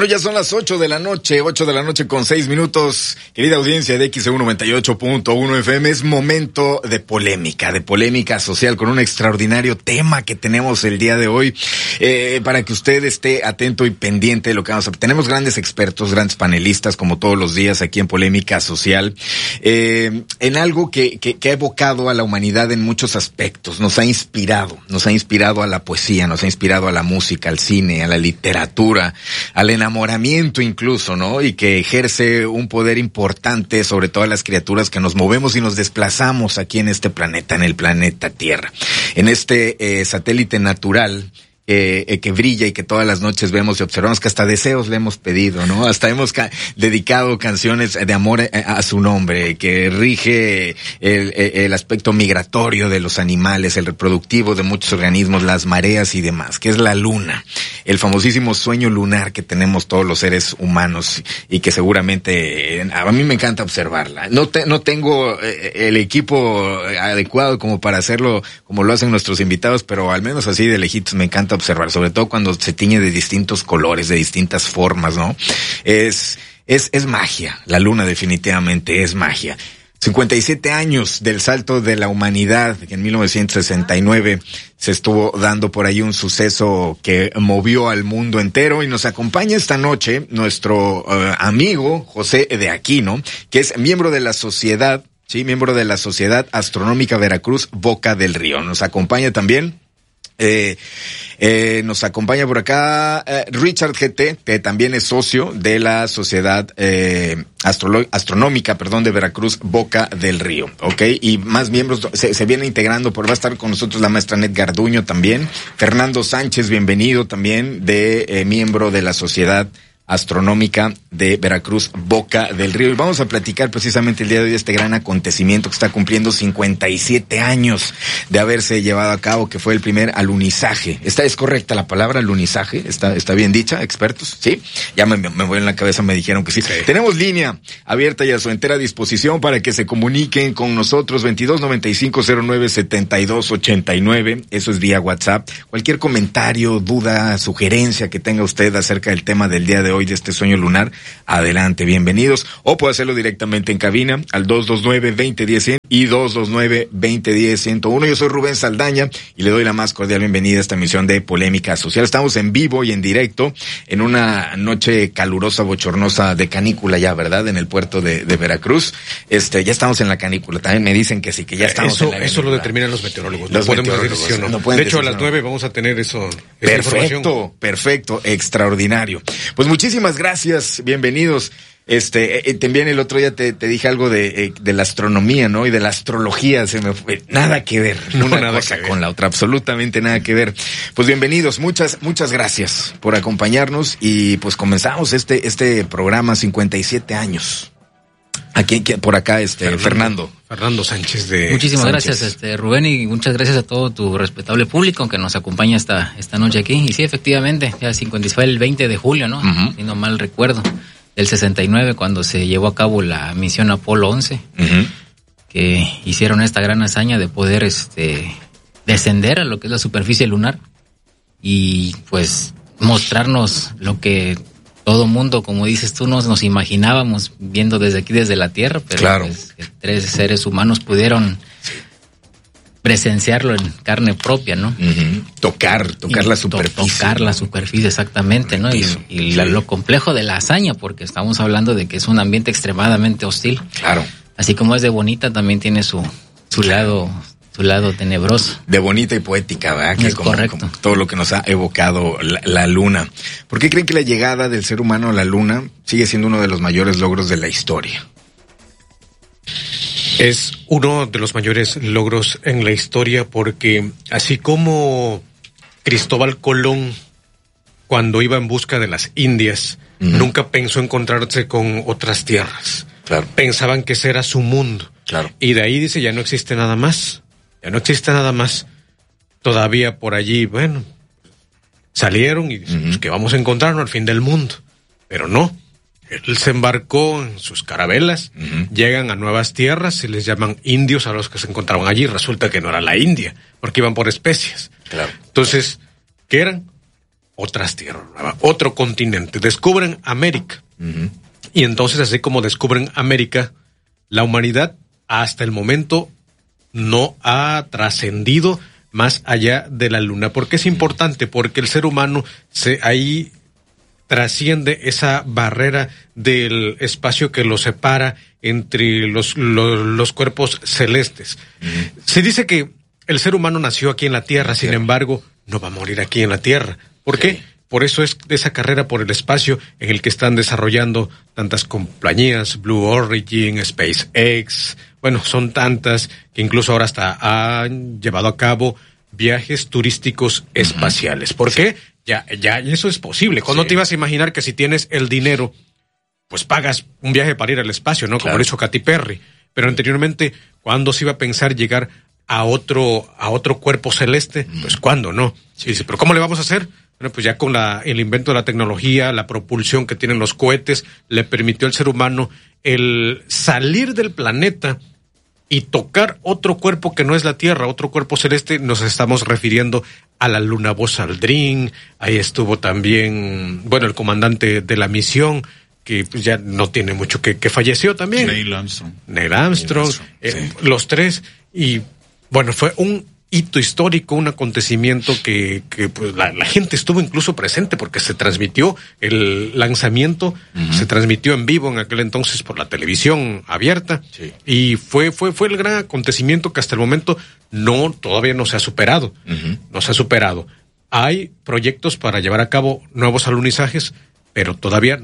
Bueno, ya son las 8 de la noche con 6 minutos. Querida audiencia de XEU 98.1 FM, es momento de polémica social con un extraordinario tema que tenemos el día de hoy, para que usted esté atento y pendiente de lo que vamos a... Tenemos grandes expertos, grandes panelistas, como todos los días aquí en Polémica Social, en algo que ha evocado a la humanidad en muchos aspectos. Nos ha inspirado a la poesía, nos ha inspirado a la música, al cine, a la literatura, al enamoramiento incluso, ¿no? Y que ejerce un poder importante sobre todas las criaturas que nos movemos y nos desplazamos aquí en este planeta, en el planeta Tierra. En este satélite natural que brilla y que todas las noches vemos y observamos, que hasta deseos le hemos pedido, ¿no? Hasta hemos dedicado canciones de amor a su nombre, que rige el aspecto migratorio de los animales, el reproductivo de muchos organismos, las mareas y demás, que es la luna, el famosísimo sueño lunar que tenemos todos los seres humanos y que seguramente a mí me encanta observarla. No tengo el equipo adecuado como para hacerlo como lo hacen nuestros invitados, pero al menos así de lejitos me encanta observar, sobre todo cuando se tiñe de distintos colores, de distintas formas, ¿no? Es magia, la luna definitivamente es magia. 57 años del salto de la humanidad, que en 1969 se estuvo dando por ahí un suceso que movió al mundo entero, y nos acompaña esta noche nuestro amigo José de Aquino, que es miembro de la Sociedad Astronómica Veracruz Boca del Río. Nos acompaña también nos acompaña por acá Richard GT, que también es socio de la Sociedad Astronómica de Veracruz Boca del Río, ¿ok? Y más miembros se viene integrando, va a estar con nosotros la maestra Net Garduño también, Fernando Sánchez, bienvenido también, miembro de la Sociedad Astronómica de Veracruz Boca del Río, y vamos a platicar precisamente el día de hoy de este gran acontecimiento que está cumpliendo 57 años de haberse llevado a cabo, que fue el primer alunizaje. ¿Es correcta la palabra alunizaje? ¿Está bien dicha, expertos? ¿Sí? Ya me voy en la cabeza, me dijeron que sí. Tenemos línea abierta y a su entera disposición para que se comuniquen con nosotros, 2295-09-7289, eso es vía WhatsApp. Cualquier comentario, duda, sugerencia que tenga usted acerca del tema del día de hoy, de este sueño lunar, adelante, bienvenidos. O puede hacerlo directamente en cabina al 229-2010-100 y 229-2010-101. Yo soy Rubén Saldaña y le doy la más cordial bienvenida a esta emisión de Polémica Social. Estamos en vivo y en directo en una noche calurosa, bochornosa de canícula ya, ¿verdad? En el puerto de Veracruz. Ya estamos en la canícula. También me dicen que sí, que ya estamos en la canícula. Eso lo determinan los meteorólogos. No podemos decir sí o no. De hecho, a las 9 vamos a tener esa información. Perfecto, extraordinario. Pues muchísimas gracias, bienvenidos. También el otro día te dije algo de la astronomía, ¿no? Y de la astrología, nada que ver, una cosa con la otra, absolutamente nada que ver. Pues bienvenidos, muchas gracias por acompañarnos y pues comenzamos este programa, 57 años. Aquí por acá, Fernando Sánchez Muchísimas gracias, Rubén, y muchas gracias a todo tu respetable público que nos acompaña esta noche aquí. Y sí, efectivamente, ya fue el 20 de julio, ¿no? Si no mal recuerdo, del 69, cuando se llevó a cabo la misión Apolo 11, que hicieron esta gran hazaña de poder descender a lo que es la superficie lunar y pues mostrarnos lo que todo mundo, como dices tú, nos imaginábamos viendo desde aquí, desde la Tierra, pero claro, pues, 3 seres humanos pudieron presenciarlo en carne propia, ¿no? Tocar la superficie. Tocar la superficie, exactamente, ¿no? Y lo complejo de la hazaña, porque estamos hablando de que es un ambiente extremadamente hostil. Claro. Así como es de bonita, también tiene su lado tenebroso. De bonita y poética, ¿verdad? Que es correcto. Como todo lo que nos ha evocado la luna. ¿Por qué creen que la llegada del ser humano a la luna sigue siendo uno de los mayores logros de la historia? Es uno de los mayores logros en la historia porque así como Cristóbal Colón, cuando iba en busca de las Indias, nunca pensó encontrarse con otras tierras. Claro. Pensaban que ese era su mundo. Claro. Y de ahí dice, ya no existe nada más. Todavía por allí, bueno, salieron y dicen, pues que vamos a encontrarnos al fin del mundo. Pero no. Él se embarcó en sus carabelas, llegan a nuevas tierras y les llaman indios a los que se encontraban allí. Resulta que no era la India, porque iban por especies. Claro. Entonces, ¿qué eran? otras tierras nuevas, otro continente. Descubren América. Y entonces, así como descubren América, la humanidad hasta el momento no ha trascendido más allá de la luna. ¿Por qué es importante? Porque el ser humano ahí trasciende esa barrera del espacio que lo separa entre los cuerpos celestes. Se dice que el ser humano nació aquí en la Tierra, sin embargo, no va a morir aquí en la Tierra. ¿Por qué? Por eso es esa carrera por el espacio en el que están desarrollando tantas compañías, Blue Origin, SpaceX, bueno, son tantas que incluso ahora hasta han llevado a cabo viajes turísticos espaciales. ¿Por qué? Ya eso es posible. ¿Cuándo te ibas a imaginar que si tienes el dinero, pues pagas un viaje para ir al espacio, ¿no? Como lo hizo Katy Perry. Pero anteriormente, ¿cuándo se iba a pensar llegar a otro cuerpo celeste? Pues ¿cuándo no? Sí, dice, ¿pero cómo le vamos a hacer? Bueno, pues ya con el invento de la tecnología, la propulsión que tienen los cohetes, le permitió al ser humano el salir del planeta y tocar otro cuerpo que no es la Tierra, otro cuerpo celeste. Nos estamos refiriendo a la luna Buzz Aldrin. Ahí estuvo también, bueno, el comandante de la misión, que pues ya no tiene mucho, que falleció también. Neil Armstrong, los tres. Y bueno, fue un hito histórico, un acontecimiento que pues la gente estuvo incluso presente porque se transmitió el lanzamiento, se transmitió en vivo en aquel entonces por la televisión abierta, y fue el gran acontecimiento que hasta el momento todavía no se ha superado, no se ha superado. Hay proyectos para llevar a cabo nuevos alunizajes, pero todavía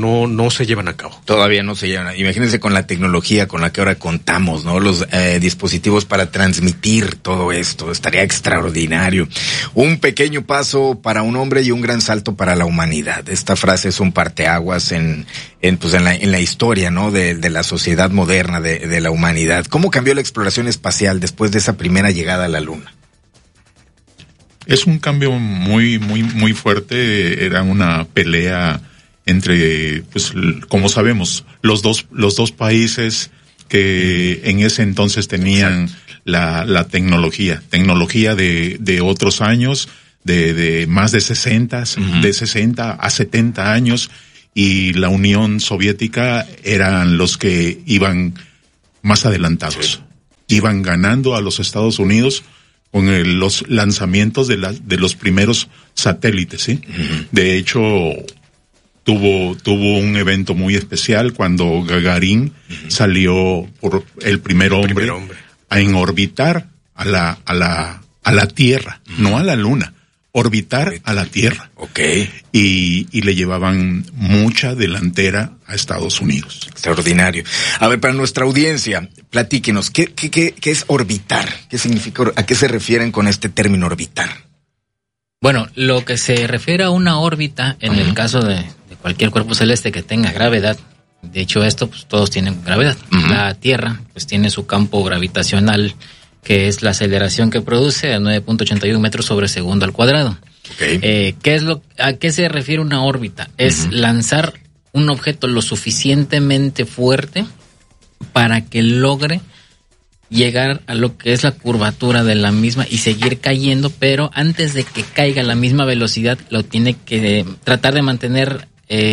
no se llevan a cabo. Todavía no se llevan. Imagínense con la tecnología con la que ahora contamos, ¿no? Los dispositivos para transmitir todo esto. Estaría extraordinario. Un pequeño paso para un hombre y un gran salto para la humanidad. Esta frase es un parteaguas en la historia, ¿no? De la sociedad moderna, de la humanidad. ¿Cómo cambió la exploración espacial después de esa primera llegada a la Luna? Es un cambio muy, muy, muy fuerte. Era una pelea entre, pues, como sabemos, los dos países que en ese entonces tenían la tecnología de otros años, de más de 60, de 60 a 70 años, y la Unión Soviética eran los que iban más adelantados. Iban ganando a los Estados Unidos con los lanzamientos de los primeros satélites, ¿sí? De hecho, tuvo un evento muy especial cuando Gagarin salió por el primer hombre en orbitar a la Tierra, no a la Luna, orbitar a la Tierra. Y le llevaban mucha delantera a Estados Unidos. Extraordinario. A ver, para nuestra audiencia, platíquenos, ¿qué es orbitar? ¿Qué significa? ¿A qué se refieren con este término orbitar? Bueno, lo que se refiere a una órbita, en el caso de cualquier cuerpo celeste que tenga gravedad, de hecho pues todos tienen gravedad. La Tierra, pues tiene su campo gravitacional, que es la aceleración que produce a 9.81 metros sobre segundo al cuadrado. ¿A qué se refiere una órbita? Es lanzar un objeto lo suficientemente fuerte para que logre llegar a lo que es la curvatura de la misma y seguir cayendo, pero antes de que caiga a la misma velocidad lo tiene que tratar de mantener,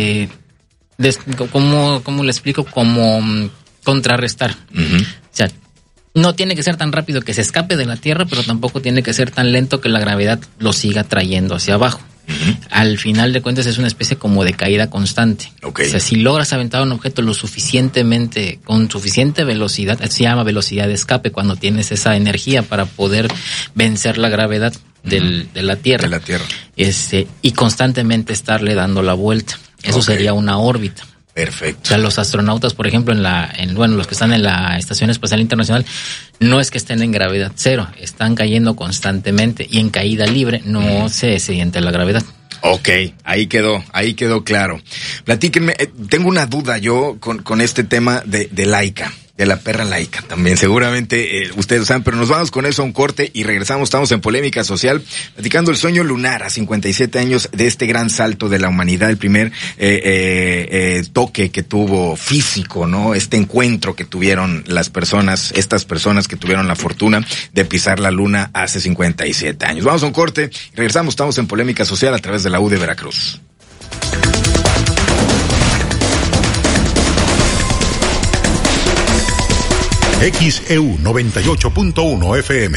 ¿cómo le explico? Como contrarrestar. O sea, no tiene que ser tan rápido que se escape de la Tierra, pero tampoco tiene que ser tan lento que la gravedad lo siga trayendo hacia abajo. Al final de cuentas es una especie como de caída constante. O sea, si logras aventar un objeto con suficiente velocidad, se llama velocidad de escape, cuando tienes esa energía para poder vencer la gravedad de la Tierra. Y constantemente estarle dando la vuelta. Eso sería una órbita. Perfecto. O sea, los astronautas, por ejemplo, los que están en la Estación Espacial Internacional, no es que estén en gravedad cero, están cayendo constantemente, y en caída libre no se siente la gravedad. Ahí quedó claro. Platíquenme, tengo una duda yo con este tema de Laika. de la perra laica también, seguramente ustedes saben, pero nos vamos con eso a un corte y regresamos. Estamos en Polémica Social, platicando el sueño lunar a 57 años de este gran salto de la humanidad, el primer toque que tuvo físico, ¿no? Este encuentro que tuvieron estas personas que tuvieron la fortuna de pisar la luna hace 57 años. Vamos a un corte y regresamos. Estamos en Polémica Social a través de la U de Veracruz. XEU 98.1 FM.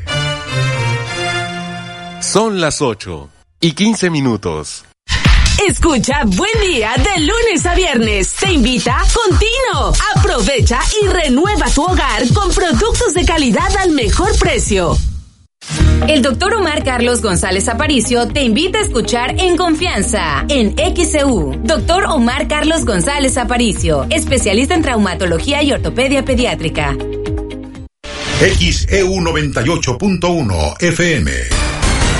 Son las 8:15. Escucha Buen Día de lunes a viernes. Te invita Contino. Aprovecha y renueva tu hogar con productos de calidad al mejor precio. El doctor Omar Carlos González Aparicio te invita a escuchar En Confianza en XEU. Doctor Omar Carlos González Aparicio, especialista en traumatología y ortopedia pediátrica. XEU 98.1 FM.